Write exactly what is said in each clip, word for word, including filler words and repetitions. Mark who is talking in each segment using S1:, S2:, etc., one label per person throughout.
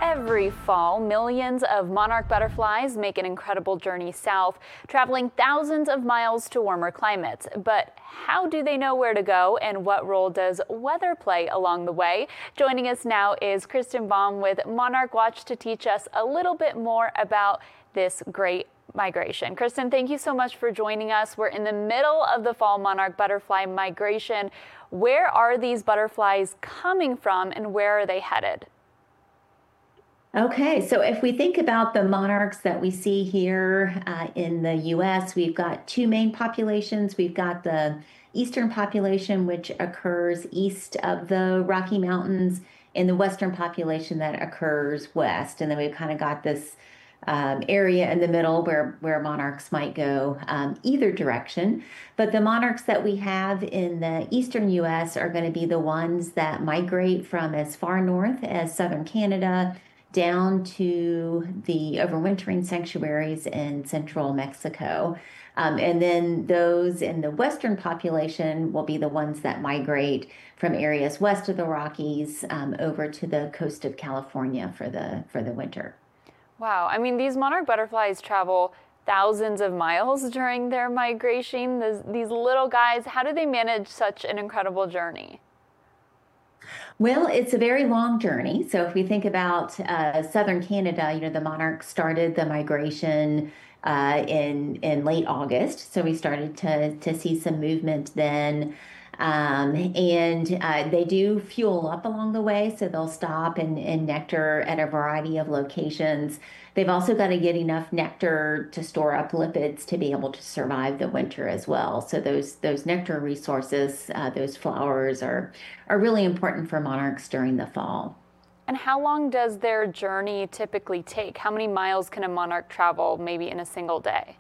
S1: Every fall, millions of monarch butterflies make an incredible journey south, traveling thousands of miles to warmer climates. But how do they know where to go, and what role does weather play along the way? Joining us now is Kristen Baum with Monarch Watch to teach us a little bit more about this great migration. Kristen, thank you so much for joining us. We're in the middle of the fall monarch butterfly migration. Where are these butterflies coming from, and where are they headed?
S2: Okay, so if we think about the monarchs that we see here uh, in the U S, we've got two main populations. We've got the eastern population, which occurs east of the Rocky Mountains, and the western population that occurs west. And then we've kind of got this um, area in the middle where, where monarchs might go um, either direction. But the monarchs that we have in the eastern U S are going to be the ones that migrate from as far north as southern Canada down to the overwintering sanctuaries in central Mexico. Um, and then those in the western population will be the ones that migrate from areas west of the Rockies um, over to the coast of California for the for the winter.
S1: Wow, I mean, these monarch butterflies travel thousands of miles during their migration. These, these little guys, how do they manage such an incredible journey?
S2: Well, it's a very long journey. So if we think about uh, southern Canada, you know, the monarchs started the migration uh, in in late August. So we started to to see some movement then. Um, and uh, they do fuel up along the way, so they'll stop and, and nectar at a variety of locations. They've also got to get enough nectar to store up lipids to be able to survive the winter as well. So those those nectar resources, uh, those flowers are are really important for monarchs during the fall.
S1: And how long does their journey typically take? How many miles can a monarch travel maybe in a single day?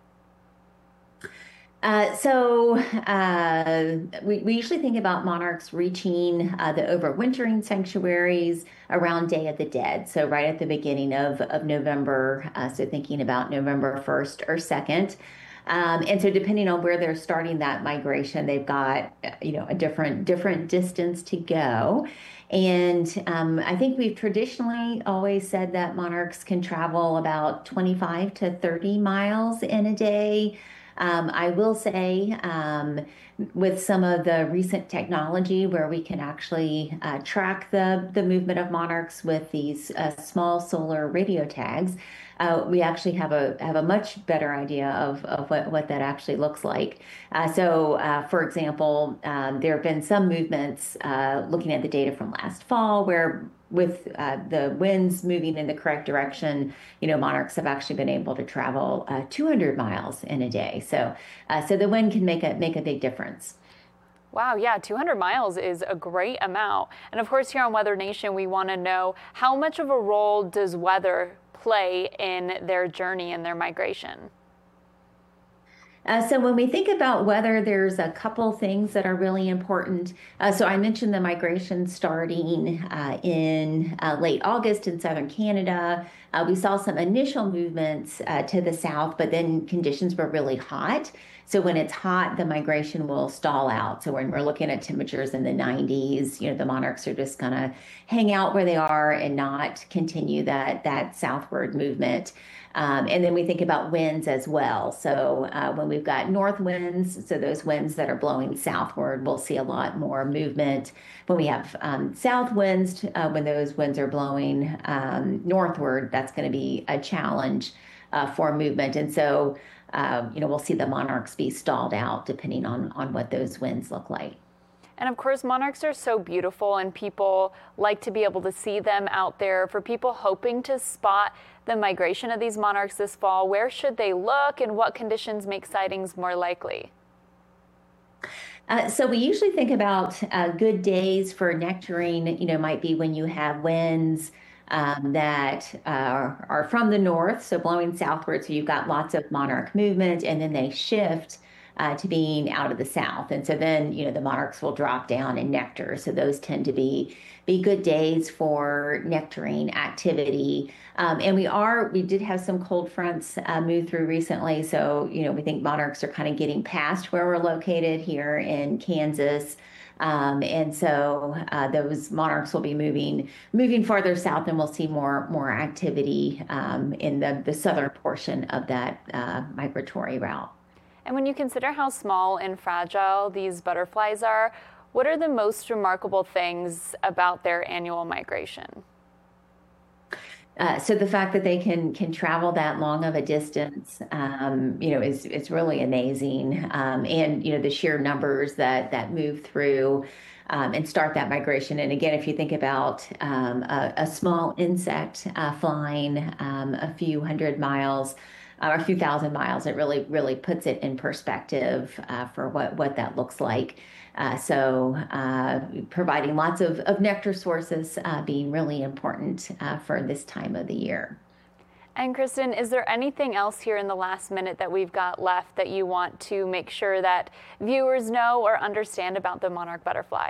S2: Uh, so uh, we, we usually think about monarchs reaching uh, the overwintering sanctuaries around Day of the Dead, so right at the beginning of, of November, uh, so thinking about November first or second. Um, and so depending on where they're starting that migration, they've got, you know, a different different distance to go. And um, I think we've traditionally always said that monarchs can travel about twenty-five to thirty miles in a day. Um, I will say, um, with some of the recent technology where we can actually uh, track the, the movement of monarchs with these uh, small solar radio tags, uh, we actually have a have a much better idea of, of what, what that actually looks like. Uh, so, uh, for example, um, there have been some movements uh, looking at the data from last fall where with uh, the winds moving in the correct direction, you know, monarchs have actually been able to travel uh, two hundred miles in a day. So, uh, so the wind can make a make a big difference.
S1: Wow, yeah, two hundred miles is a great amount. And of course, here on Weather Nation, we want to know, how much of a role does weather play in their journey and their migration?
S2: Uh, so when we think about weather, there's a couple things that are really important. Uh, so I mentioned the migration starting uh, in uh, late August in southern Canada. Uh, we saw some initial movements uh, to the south, but then conditions were really hot. So when it's hot, the migration will stall out. So when we're looking at temperatures in the nineties, you know, the monarchs are just gonna hang out where they are and not continue that that southward movement. Um, and then we think about winds as well. So uh, when we've got north winds, so those winds that are blowing southward, we'll see a lot more movement. When we have um, south winds, uh, when those winds are blowing um, northward, that's going to be a challenge uh, for movement. And so, uh, you know, we'll see the monarchs be stalled out depending on, on what those winds look like.
S1: And of course, monarchs are so beautiful, and people like to be able to see them out there. For people hoping to spot the migration of these monarchs this fall, where should they look, and what conditions make sightings more likely?
S2: Uh, so we usually think about uh, good days for nectaring, you know, might be when you have winds um, that uh, are from the north, so blowing southward. So you've got lots of monarch movement, and then they shift uh, to being out of the south. And so then, you know, the monarchs will drop down and nectar. So those tend to be be good days for nectaring activity. Um, and we are, we did have some cold fronts uh, move through recently. So, you know, we think monarchs are kind of getting past where we're located here in Kansas. Um, and so uh, those monarchs will be moving moving farther south, and we'll see more more activity um, in the, the southern portion of that uh, migratory route.
S1: And when you consider how small and fragile these butterflies are, what are the most remarkable things about their annual migration?
S2: Uh, so the fact that they can can travel that long of a distance, um, you know, is is really amazing. Um, and you know, the sheer numbers that that move through um, and start that migration. And again, if you think about um, a, a small insect uh, flying um, a few hundred miles uh, or a few thousand miles, it really really puts it in perspective uh, for what what that looks like. Uh, so uh, providing lots of, of nectar sources uh, being really important uh, for this time of the year.
S1: And Kristen, is there anything else here in the last minute that we've got left that you want to make sure that viewers know or understand about the monarch butterfly?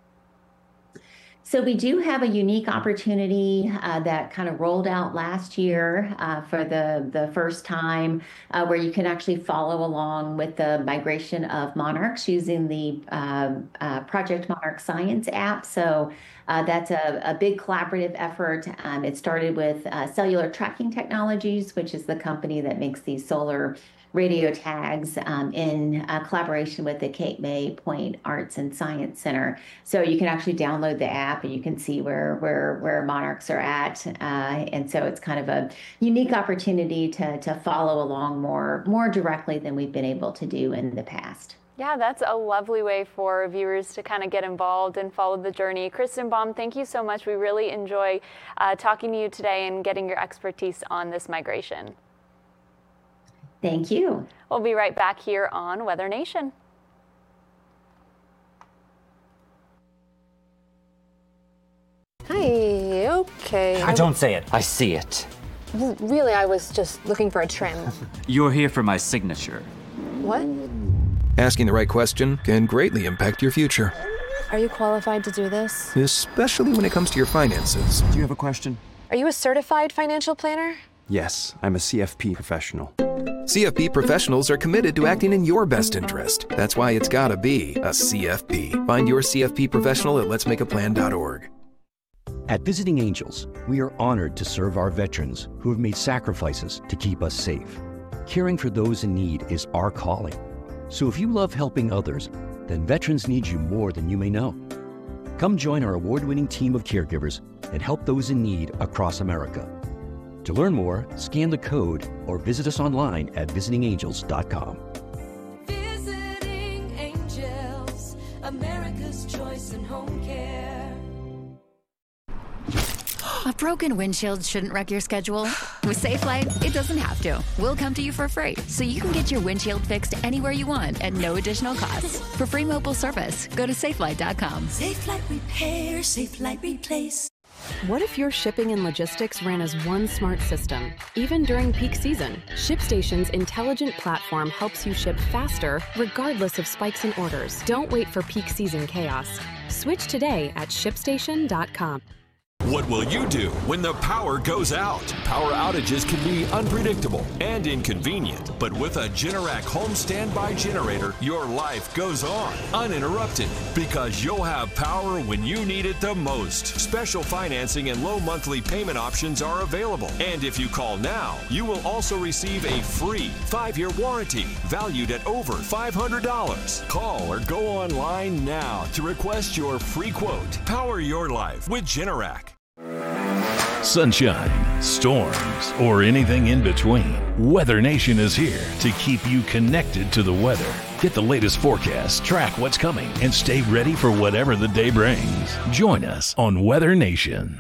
S2: So we do have a unique opportunity uh, that kind of rolled out last year uh, for the, the first time, uh, where you can actually follow along with the migration of monarchs using the uh, uh, Project Monarch Science app. So uh, that's a, a big collaborative effort. Um, it started with uh, Cellular Tracking Technologies, which is the company that makes these solar radio tags um, in uh, collaboration with the Cape May Point Arts and Science Center. So you can actually download the app and you can see where where where monarchs are at. Uh, and so it's kind of a unique opportunity to to follow along more more directly than we've been able to do in the past.
S1: Yeah, that's a lovely way for viewers to kind of get involved and follow the journey. Kristen Baum, thank you so much. We really enjoy uh, talking to you today and getting your expertise on this migration.
S2: Thank you.
S1: We'll be right back here on Weather Nation.
S3: Hi, okay.
S4: I don't say it. I see it.
S3: Well, really, I was just looking for a trim.
S4: You're here for my signature.
S3: What?
S5: Asking the right question can greatly impact your future,
S3: Are you qualified to do this?
S5: especially when it comes to your finances.
S6: Do you have a question?
S3: Are you a certified financial planner?
S6: Yes, I'm a C F P professional.
S5: C F P professionals are committed to acting in your best interest. That's why it's gotta be a C F P. Find your C F P professional at lets make a plan dot org.
S7: At Visiting Angels, we are honored to serve our veterans who have made sacrifices to keep us safe. Caring for those in need is our calling. So if you love helping others, then veterans need you more than you may know. Come join our award-winning team of caregivers and help those in need across America. To learn more, scan the code or visit us online at visiting angels dot com.
S8: Visiting Angels, America's choice in home care.
S9: A broken windshield shouldn't wreck your schedule. With Safelite, it doesn't have to. We'll come to you for free, so you can get your windshield fixed anywhere you want at no additional cost. For free mobile service, go to safelite dot com.
S8: Safelite Repair, Safelite Replace.
S10: What if your shipping and logistics ran as one smart system? Even during peak season, ShipStation's intelligent platform helps you ship faster, regardless of spikes in orders. Don't wait for peak season chaos. Switch today at ship station dot com.
S11: What will you do when the power goes out? Power outages can be unpredictable and inconvenient, but with a Generac home standby generator, your life goes on uninterrupted because you'll have power when you need it the most. Special financing and low monthly payment options are available. And if you call now, you will also receive a free five-year warranty valued at over five hundred dollars. Call or go online now to request your free quote. Power your life with Generac.
S12: Sunshine, storms, or anything in between, Weather Nation is here to keep you connected to the weather. Get the latest forecast, track what's coming, and stay ready for whatever the day brings. Join us on Weather Nation.